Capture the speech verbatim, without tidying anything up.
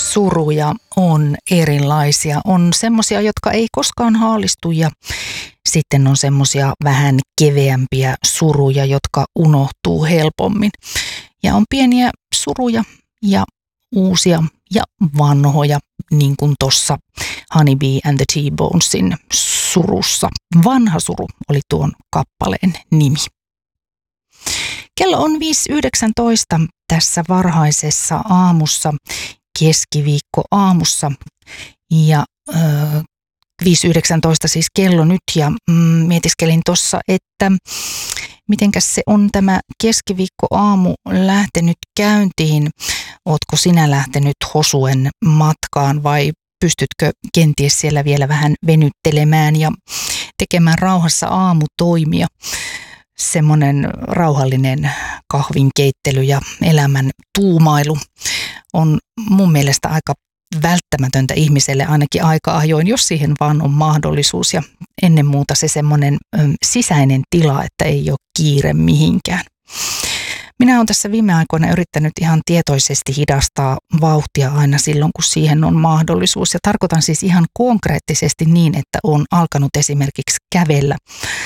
suruja on erilaisia. On semmoisia, jotka ei koskaan haalistu ja sitten on semmoisia vähän keveämpiä suruja, jotka unohtuu helpommin. Ja on pieniä suruja ja uusia ja vanhoja, niin kuin tuossa Honeybee and the T-Bonesin surussa. Vanha suru oli tuon kappaleen nimi. Kello on viisi yhdeksäntoista tässä varhaisessa aamussa, keskiviikko aamussa ja äh, viisi yhdeksäntoista siis kello nyt ja mm, mietiskelin tuossa, että mitenkäs se on tämä keskiviikko aamu lähtenyt käyntiin. Ootko sinä lähtenyt Hosuen matkaan vai pystytkö kenties siellä vielä vähän venyttelemään ja tekemään rauhassa aamutoimia? Semmoinen rauhallinen kahvinkeittely ja elämän tuumailu on mun mielestä aika välttämätöntä ihmiselle ainakin aika ajoin, jos siihen vaan on mahdollisuus. Ja ennen muuta se semmoinen sisäinen tila, että ei ole kiire mihinkään. Minä olen tässä viime aikoina yrittänyt ihan tietoisesti hidastaa vauhtia aina silloin, kun siihen on mahdollisuus. Ja tarkoitan siis ihan konkreettisesti niin, että olen alkanut esimerkiksi kävellä